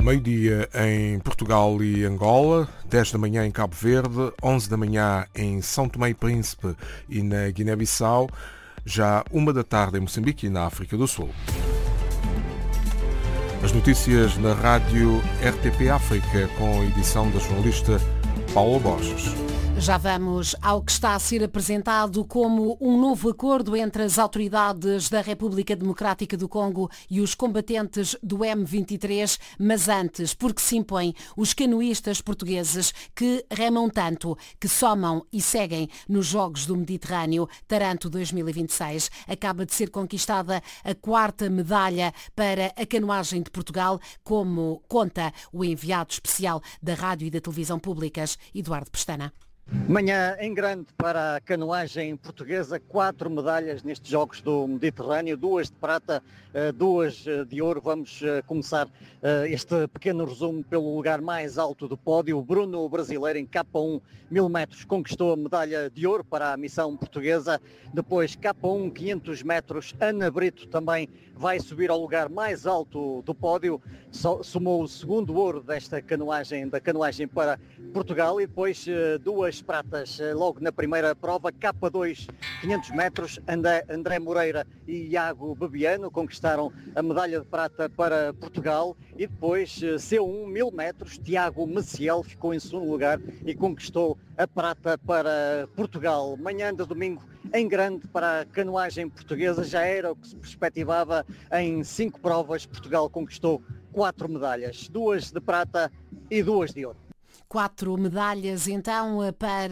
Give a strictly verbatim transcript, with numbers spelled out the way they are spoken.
Meio-dia em Portugal e Angola, dez da manhã em Cabo Verde, onze da manhã em São Tomé e Príncipe e na Guiné-Bissau, já uma da tarde em Moçambique e na África do Sul. As notícias na rádio R T P África com a edição da jornalista Paula Borges. Já vamos ao que está a ser apresentado como um novo acordo entre as autoridades da República Democrática do Congo e os combatentes do M vinte e três, mas antes, porque se impõem os canoístas portugueses que remam tanto, que somam e seguem nos Jogos do Mediterrâneo. Taranto dois mil e vinte e seis acaba de ser conquistada a quarta medalha para a canoagem de Portugal, como conta o enviado especial da Rádio e da Televisão Públicas, Eduardo Pestana. Manhã em grande para a canoagem portuguesa, quatro medalhas nestes Jogos do Mediterrâneo, duas de prata, duas de ouro. Vamos começar este pequeno resumo pelo lugar mais alto do pódio. O Bruno, o brasileiro, em K um mil metros, conquistou a medalha de ouro para a missão portuguesa. Depois, K um quinhentos metros, Ana Brito também vai subir ao lugar mais alto do pódio. Somou o segundo ouro desta canoagem, da canoagem para Portugal, e depois duas pratas logo na primeira prova. K dois quinhentos metros, André, André Moreira e Iago Bebiano conquistaram a medalha de prata para Portugal, e depois C um mil metros, Tiago Maciel ficou em segundo lugar e conquistou a prata para Portugal. Manhã de domingo em grande para a canoagem portuguesa, já era o que se perspectivava. Em cinco provas Portugal conquistou quatro medalhas, duas de prata e duas de ouro. Quatro medalhas então para